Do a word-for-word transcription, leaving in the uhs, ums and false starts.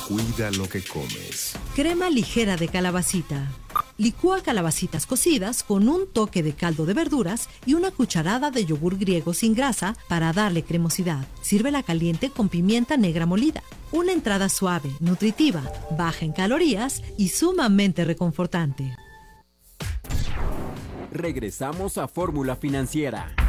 Cuida lo que comes. Crema ligera de calabacita. Licúa calabacitas cocidas con un toque de caldo de verduras y una cucharada de yogur griego sin grasa para darle cremosidad. Sírvela caliente con pimienta negra molida. Una entrada suave, nutritiva, baja en calorías y sumamente reconfortante. Regresamos a Fórmula Financiera.